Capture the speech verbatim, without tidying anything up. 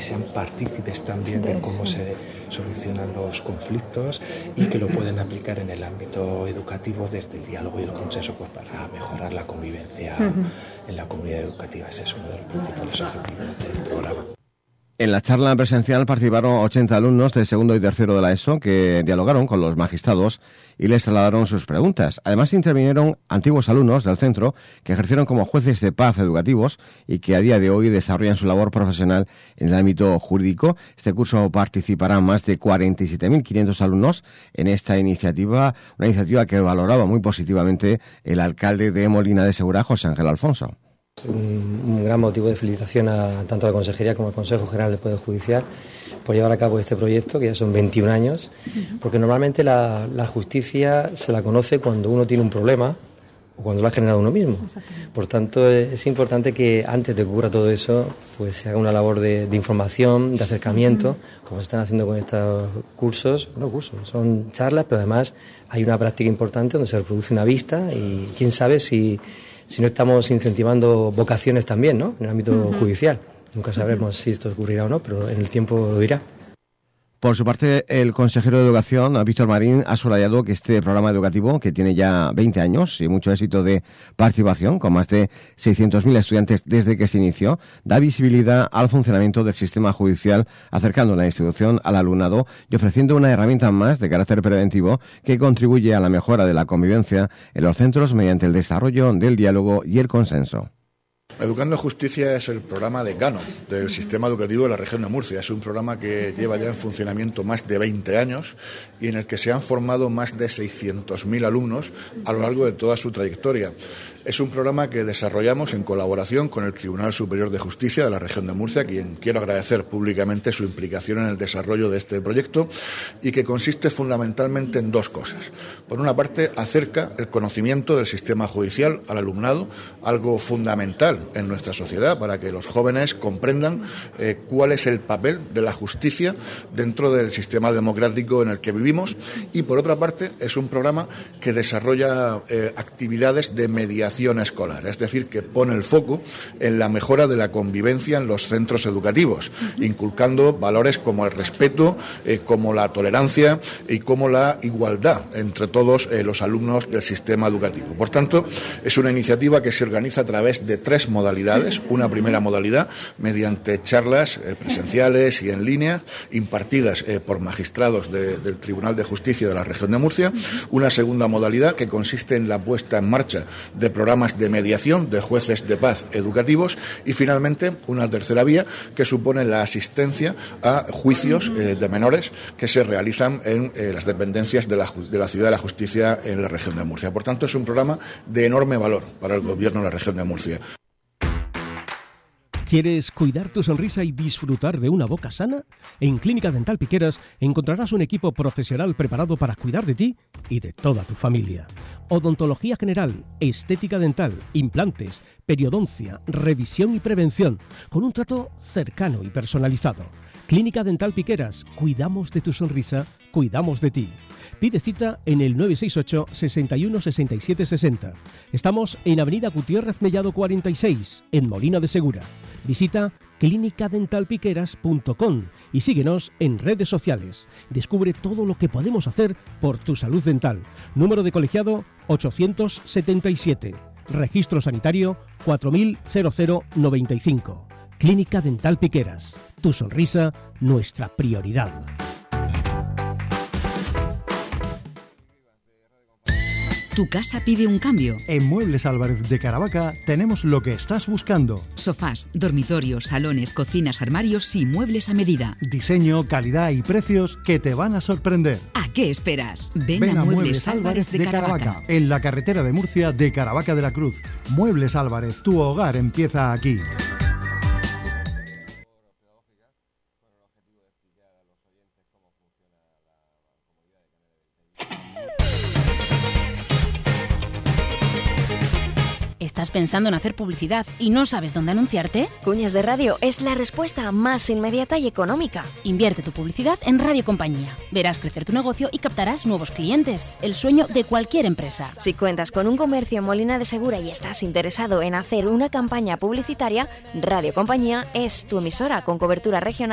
sean partícipes también de cómo se solucionan los conflictos y que lo pueden aplicar en el ámbito educativo desde el diálogo y el consenso, pues, para mejorar la convivencia uh-huh. en la comunidad educativa. Ese es uno de los principales objetivos del programa. En la charla presencial participaron ochenta alumnos de segundo y tercero de la ESO que dialogaron con los magistrados y les trasladaron sus preguntas. Además intervinieron antiguos alumnos del centro que ejercieron como jueces de paz educativos y que a día de hoy desarrollan su labor profesional en el ámbito jurídico. Este curso participarán más de cuarenta y siete mil quinientos alumnos en esta iniciativa, una iniciativa que valoraba muy positivamente el alcalde de Molina de Segura, José Ángel Alfonso. Un, un gran motivo de felicitación a tanto a la Consejería como al Consejo General del Poder Judicial por llevar a cabo este proyecto, que ya son veintiún años, porque normalmente la, la justicia se la conoce cuando uno tiene un problema o cuando lo ha generado uno mismo. Por tanto, es importante que antes de que ocurra todo eso, pues se haga una labor de, de información, de acercamiento, uh-huh. como se están haciendo con estos cursos, no cursos, son charlas, pero además hay una práctica importante donde se reproduce una vista y quién sabe si si no estamos incentivando vocaciones también, ¿no?, en el ámbito uh-huh. judicial. Nunca sabremos uh-huh. si esto ocurrirá o no, pero en el tiempo lo dirá. Por su parte, el consejero de Educación, Víctor Marín, ha subrayado que este programa educativo, que tiene ya veinte años y mucho éxito de participación, con más de seiscientos mil estudiantes desde que se inició, da visibilidad al funcionamiento del sistema judicial, acercando la institución al alumnado y ofreciendo una herramienta más de carácter preventivo que contribuye a la mejora de la convivencia en los centros mediante el desarrollo del diálogo y el consenso. Educando en Justicia es el programa decano del sistema educativo de la región de Murcia. Es un programa que lleva ya en funcionamiento más de veinte años y en el que se han formado más de seiscientos mil alumnos a lo largo de toda su trayectoria. Es un programa que desarrollamos en colaboración con el Tribunal Superior de Justicia de la región de Murcia, a quien quiero agradecer públicamente su implicación en el desarrollo de este proyecto, y que consiste fundamentalmente en dos cosas. Por una parte, acerca el conocimiento del sistema judicial al alumnado, algo fundamental en nuestra sociedad para que los jóvenes comprendan eh, cuál es el papel de la justicia dentro del sistema democrático en el que vivimos, y por otra parte es un programa que desarrolla eh, actividades de mediación escolar, es decir, que pone el foco en la mejora de la convivencia en los centros educativos, inculcando valores como el respeto, eh, como la tolerancia y como la igualdad entre todos eh, los alumnos del sistema educativo. Por tanto, es una iniciativa que se organiza a través de tres modalidades. Una primera modalidad mediante charlas eh, presenciales y en línea impartidas eh, por magistrados de, del Tribunal de Justicia de la región de Murcia. Una segunda modalidad que consiste en la puesta en marcha de programas de mediación de jueces de paz educativos, y finalmente una tercera vía que supone la asistencia a juicios eh, de menores que se realizan en eh, las dependencias de la, de la Ciudad de la Justicia en la región de Murcia. Por tanto, es un programa de enorme valor para el Gobierno de la región de Murcia. ¿Quieres cuidar tu sonrisa y disfrutar de una boca sana? En Clínica Dental Piqueras encontrarás un equipo profesional preparado para cuidar de ti y de toda tu familia. Odontología general, estética dental, implantes, periodoncia, revisión y prevención, con un trato cercano y personalizado. Clínica Dental Piqueras, cuidamos de tu sonrisa, cuidamos de ti. Pide cita en el nueve seis ocho, sesenta y uno, sesenta y siete, sesenta. Estamos en Avenida Gutiérrez Mellado cuarenta y seis, en Molina de Segura. Visita clínica dental piqueras punto com y síguenos en redes sociales. Descubre todo lo que podemos hacer por tu salud dental. Número de colegiado ochocientos setenta y siete. Registro sanitario cuatro mil noventa y cinco. Clínica Dental Piqueras. Tu sonrisa, nuestra prioridad. ¿Tu casa pide un cambio? En Muebles Álvarez de Caravaca tenemos lo que estás buscando. Sofás, dormitorios, salones, cocinas, armarios y muebles a medida. Diseño, calidad y precios que te van a sorprender. ¿A qué esperas? Ven, Ven a, a Muebles, Muebles Álvarez de, de Caravaca. Caravaca, en la carretera de Murcia de Caravaca de la Cruz. Muebles Álvarez, tu hogar empieza aquí. ¿Estás pensando en hacer publicidad y no sabes dónde anunciarte? Cuñas de Radio es la respuesta más inmediata y económica. Invierte tu publicidad en Radio Compañía. Verás crecer tu negocio y captarás nuevos clientes. El sueño de cualquier empresa. Si cuentas con un comercio en Molina de Segura y estás interesado en hacer una campaña publicitaria, Radio Compañía es tu emisora con cobertura regional